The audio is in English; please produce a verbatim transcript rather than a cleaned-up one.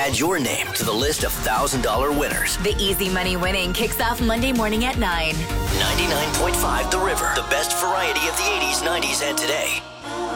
Add your name to the list of one thousand dollars winners. The Easy Money winning kicks off Monday morning at nine. ninety-nine point five The River, the best variety of the eighties, nineties, and today.